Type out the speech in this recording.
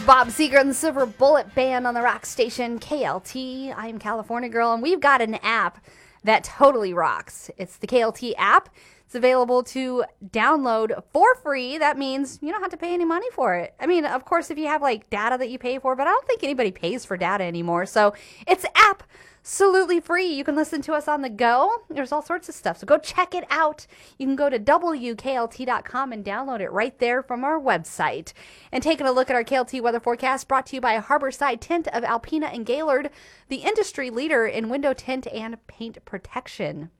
Bob Seger and the Silver Bullet Band on the rock station KLT. I'm California Girl, and we've got an app that totally rocks. It's the KLT app. It's available to download for free. That means you don't have to pay any money for it. I mean, of course, if you have like data that you pay for, but I don't think anybody pays for data anymore. So it's absolutely free. You can listen to us on the go. There's all sorts of stuff. So go check it out. You can go to WKLT.com and download it right there from our website. And taking a look at our KLT weather forecast brought to you by Harborside Tint of Alpena and Gaylord, the industry leader in window tint and paint protection.